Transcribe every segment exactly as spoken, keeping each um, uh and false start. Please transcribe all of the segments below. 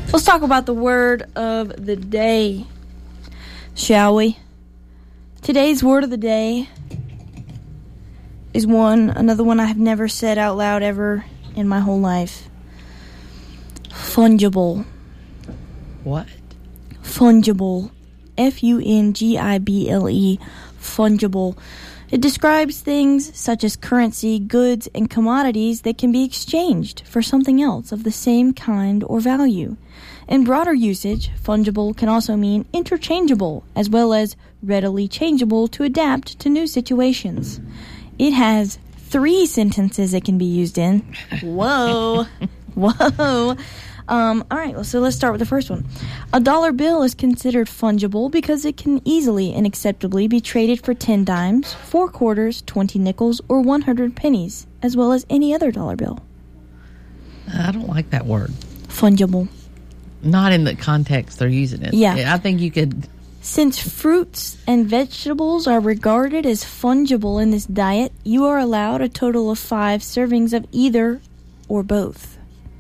Let's talk about the word of the day, shall we? Today's word of the day is one, another one I have never said out loud ever in my whole life. Fungible. What? Fungible. F U N G I B L E. Fungible. It describes things such as currency, goods, and commodities that can be exchanged for something else of the same kind or value. In broader usage, fungible can also mean interchangeable, as well as readily changeable to adapt to new situations. It has three sentences it can be used in. Whoa. Whoa. Um, all right, well, so let's start with the first one. A dollar bill is considered fungible because it can easily and acceptably be traded for ten dimes, four quarters, twenty nickels, or one hundred pennies, as well as any other dollar bill. I don't like that word. Fungible. Not in the context they're using it. Yeah. I think you could... Since fruits and vegetables are regarded as fungible in this diet, you are allowed a total of five servings of either or both.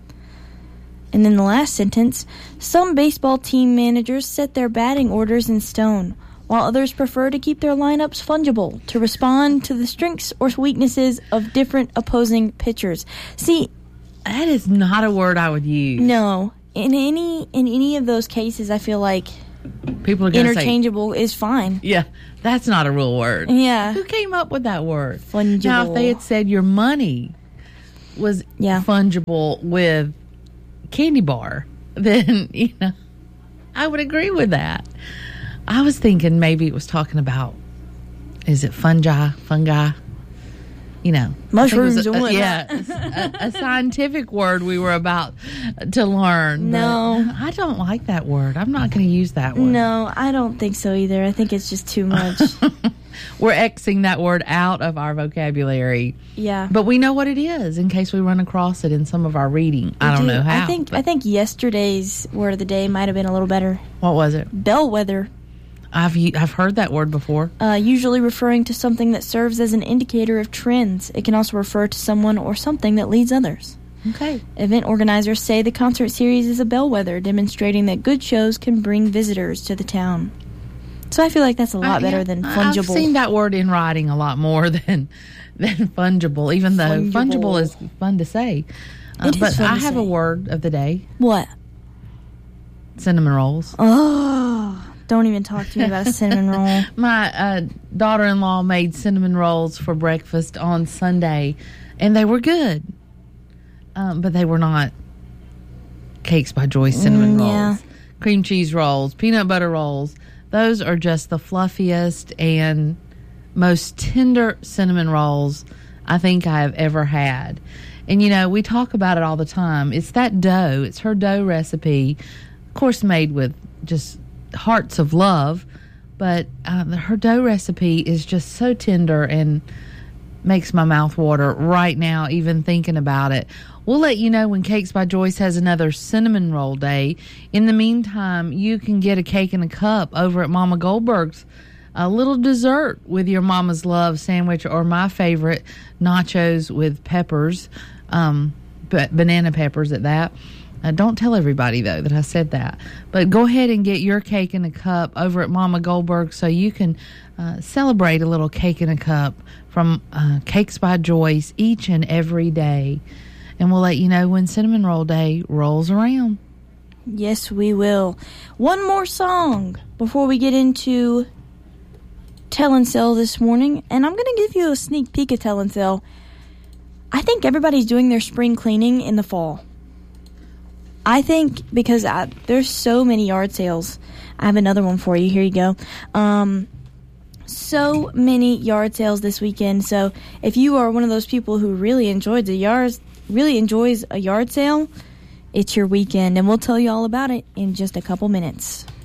And then the last sentence, some baseball team managers set their batting orders in stone, while others prefer to keep their lineups fungible to respond to the strengths or weaknesses of different opposing pitchers. See, that is not a word I would use. No. In any in any of those cases, I feel like people are going to say interchangeable is fine. Yeah, that's not a real word. Yeah. Who came up with that word? Fungible. Now, if they had said your money was yeah. fungible with candy bar, then, you know, I would agree with that. I was thinking maybe it was talking about, is it fungi, fungi, you know, mushrooms a, and whatnot. Yeah, a, a scientific word we were about to learn. No, I don't like that word. I'm not going to use that word. No, I don't think so either. I think it's just too much. We're Xing that word out of our vocabulary. Yeah. But we know what it is in case we run across it in some of our reading. We I don't do. know how. I think I think yesterday's word of the day might have been a little better. What was it? Bellwether. I've I've heard that word before. Uh, usually referring to something that serves as an indicator of trends. It can also refer to someone or something that leads others. Okay. Event organizers say the concert series is a bellwether, demonstrating that good shows can bring visitors to the town. So I feel like that's a lot uh, better yeah, than fungible. I've seen that word in writing a lot more than than fungible, even though fungible, fungible is fun to say. Uh, it but is fun I to have say. a word of the day. What? Cinnamon rolls. Oh, don't even talk to me about a cinnamon roll. My uh, daughter-in-law made cinnamon rolls for breakfast on Sunday, and they were good. Um, but they were not Cakes by Joyce cinnamon mm, rolls. Yeah. Cream cheese rolls, peanut butter rolls. Those are just the fluffiest and most tender cinnamon rolls I think I have ever had. And, you know, we talk about it all the time. It's that dough. It's her dough recipe, of course, made with just hearts of love. But uh, her dough recipe is just so tender and makes my mouth water right now, even thinking about it. We'll let you know when Cakes by Joyce has another cinnamon roll day. In the meantime, you can get a cake in a cup over at Mama Goldberg's. A little dessert with your Mama's Love sandwich, or my favorite, nachos with peppers, um, but banana peppers at that. Uh, don't tell everybody, though, that I said that. But go ahead and get your cake in a cup over at Mama Goldberg so you can uh, celebrate a little cake in a cup from uh, Cakes by Joyce each and every day. And we'll let you know when Cinnamon Roll Day rolls around. Yes, we will. One more song before we get into Tell and Sell this morning. And I'm going to give you a sneak peek of Tell and Sell. I think everybody's doing their spring cleaning in the fall. I think because I, there's so many yard sales. I have another one for you. Here you go. Um, so many yard sales this weekend. So if you are one of those people who really enjoyed the yards, really enjoys a yard sale, it's your weekend, and we'll tell you all about it in just a couple minutes.